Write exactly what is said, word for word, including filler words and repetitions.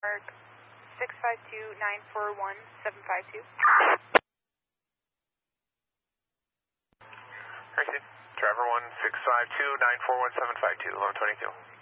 six five two, nine four one, seven five two. Received. Driver one six five two, nine four one, seven five two, eleven twenty-two.